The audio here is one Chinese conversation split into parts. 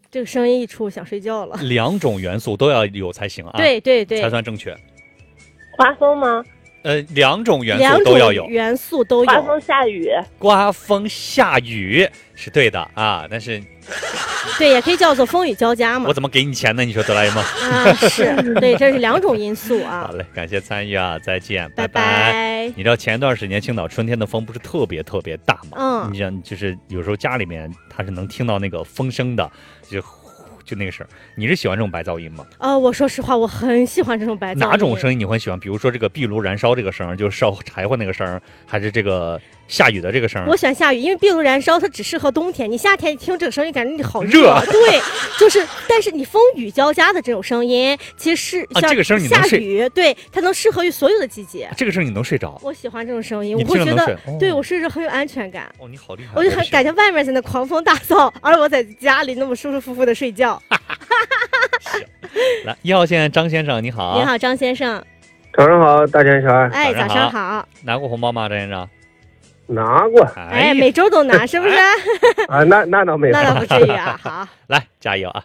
这个声音一出，想睡觉了。 2种元素都要有才行啊。 对对对， 才算正确。 刮风吗 ？2种元素都要有。 元素都有。 刮风下雨。 刮风下雨是对的啊，但是。 对，也可以叫做风雨交加嘛。 我怎么给你钱呢？你说哆啦 A 梦啊，是对，这是2种因素啊。 好嘞，感谢参与啊，再见， 拜拜。 你知道前一段时间青岛春天的风不是特别特别大吗？你想就是有时候家里面它是能听到那个风声的，就那个声。你是喜欢这种白噪音吗？ 我说实话，我很喜欢这种白噪音。 哪种声音你会喜欢？比如说这个壁炉燃烧这个声，就是烧柴火那个声，还是这个下雨的这个声？ 我喜欢下雨，因为壁炉燃烧它只适合冬天，你夏天听这个声音感觉你好热。对，就是，但是你风雨交加的这种声音，其实是这个声你能下雨，对，它能适合于所有的季节。 这个声你能睡着？ 我喜欢这种声音，我会觉得，对我睡着很有安全感。 哦，你好厉害！ 我就很感觉外面在那狂风大噪，而我在家里那么舒舒服服的睡觉。 来，1号线张先生，你好。 你好，张先生。 早上好，大前小二。 哎，早上好。 拿过红包吗，张先生？ 拿过。 哎，每周都拿，是不是？ 啊，那倒没有。 那倒不至于啊。好， 来加油啊！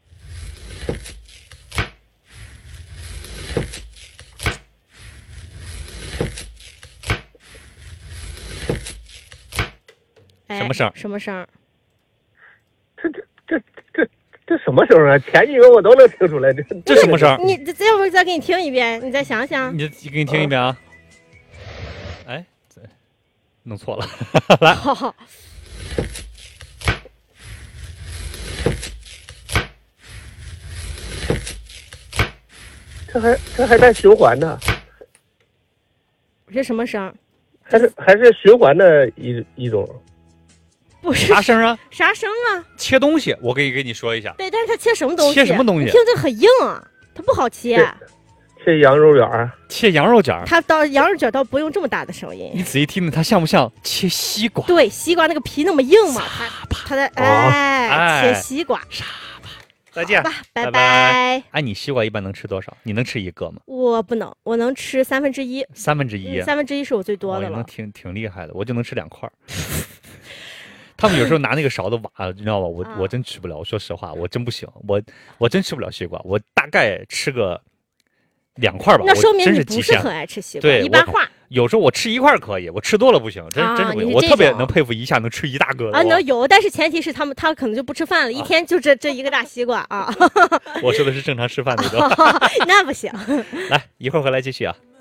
什么声？ 什么声？ 这什么声啊？前几个我都能听出来。 这什么声？ 你要不再给你听一遍，你再想想。 你给你听一遍啊！哎，弄错了，来。 好。 这还在循环呢。 是什么声？ 还是循环的一种。 不是啥声啊？ 啥声啊？ 切东西，我可以给你说一下。 对，但是它切什么东西？ 切什么东西？ 听着很硬啊，它不好切。 切羊肉卷。 切羊肉卷。 它羊肉卷倒不用这么大的声音。 你仔细听听，它像不像切西瓜？ 对，西瓜那个皮那么硬嘛，它在切西瓜。 沙巴，再见， 拜拜。 哎，你西瓜一般能吃多少？你能吃1个吗？ 我不能，我能吃1/3。 1/3。 1/3是我最多的了。 挺厉害的，我就能吃2块。他们有时候拿那个勺子挖，你知道吧？我真吃不了。我说实话，我真不行，我真吃不了西瓜。我大概吃个2块吧。 那说明你不是很爱吃西瓜。 对， 一般化。 有时候我吃1块可以，我吃多了不行，真是不行。我特别能佩服一下能吃一大个的。 能有，但是前提是他可能就不吃饭了，一天就这1个大西瓜啊。 我说的是正常吃饭那种。 那不行。 来，一会儿回来继续啊。